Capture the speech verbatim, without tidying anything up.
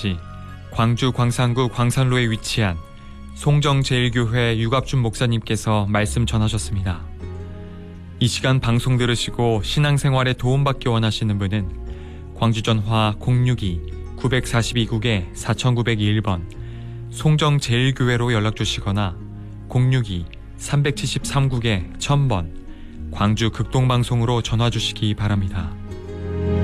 시간까지 광주 광산구 광산로에 위치한 송정제일교회 유갑준 목사님께서 말씀 전하셨습니다. 이 시간 방송 들으시고 신앙생활에 도움받기 원하시는 분은 광주전화 공육이 구사이국에 사구공일 번 송정제일교회로 연락주시거나 공육이 삼칠삼국에 천 번 광주 극동방송으로 전화주시기 바랍니다.